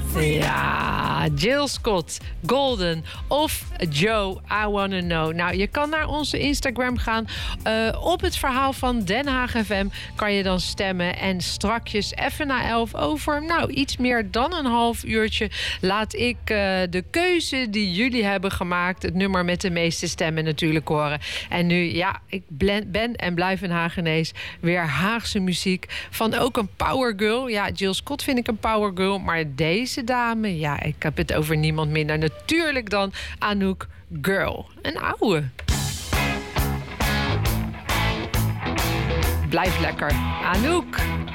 Ja, Jill Scott, Golden of Joe, I Wanna Know. Nou, je kan naar onze Instagram gaan. Op het verhaal van Den Haag FM kan je dan stemmen. En strakjes, even na 11 over, iets meer dan een half uurtje, laat ik de keuze die jullie hebben gemaakt, het nummer met de meeste stemmen natuurlijk horen. En nu, ik ben en blijf een Haagenees. Weer Haagse muziek van ook een powergirl. Ja, Jill Scott vind ik een powergirl, maar deze dame, ik heb het over niemand minder natuurlijk dan Anouk Girl. Een ouwe. Blijf lekker. Anouk.